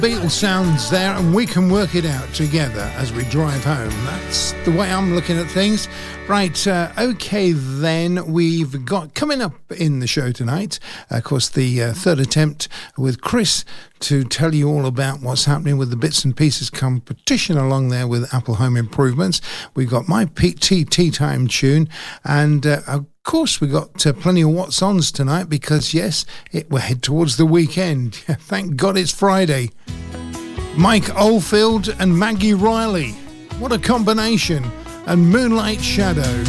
Beatles sounds there, and we can work it out together as we drive home. That's the way I'm looking at things. Right, okay then, we've got coming up in the show tonight, of course, the third attempt with Chris to tell you all about what's happening with the Bits and Pieces competition along there with Apple Home Improvements. We've got my PT Tea Time tune, and of course we got plenty of what's ons tonight because yes, we're head towards the weekend. Thank God it's Friday. Mike Oldfield and Maggie Riley, what a combination, and Moonlight Shadow.